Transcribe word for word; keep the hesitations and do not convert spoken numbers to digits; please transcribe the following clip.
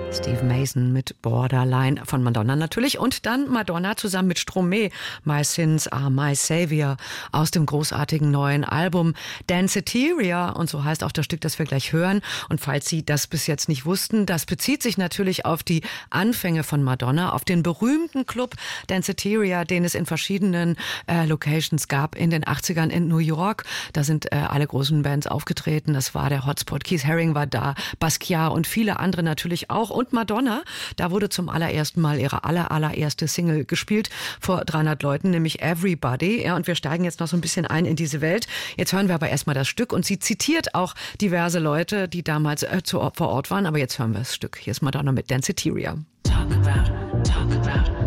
Steve Mason mit Borderline von Madonna natürlich und dann Madonna zusammen mit Stromae, My Sins Are My Savior aus dem großartigen neuen Album Danceteria und so heißt auch das Stück, das wir gleich hören. Und falls Sie das bis jetzt nicht wussten, das bezieht sich natürlich auf die Anfänge von Madonna, auf den berühmten Club Danceteria, den es in verschiedenen äh, Locations gab in den achtzigern in New York. Da sind äh, alle großen Bands aufgetreten, das war der Hotspot, Keith Haring war da, Basquiat und viele andere natürlich auch. Und Madonna, da wurde zum allerersten Mal ihre aller, allererste Single gespielt vor dreihundert Leuten, nämlich Everybody. Ja, und wir steigen jetzt noch so ein bisschen ein in diese Welt. Jetzt hören wir aber erstmal das Stück und sie zitiert auch diverse Leute, die damals äh, zu, vor Ort waren. Aber jetzt hören wir das Stück. Hier ist Madonna mit Danceteria. Talk about, talk about.